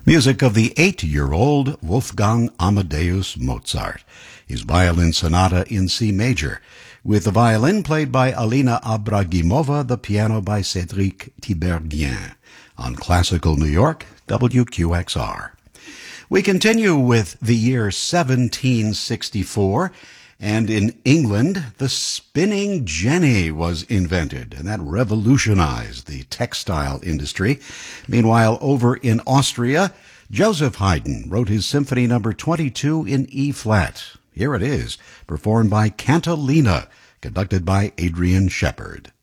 Music of the 8-year-old Wolfgang Amadeus Mozart. His violin sonata in C major, with the violin played by Alina Abragimova, the piano by Cédric Tiberghien. On Classical New York, WQXR. We continue with the year 1764, and in England, the spinning jenny was invented, and that revolutionized the textile industry. Meanwhile, over in Austria, Joseph Haydn wrote his Symphony No. 22 in E-flat. Here it is, performed by Cantalina, conducted by Adrian Shepard.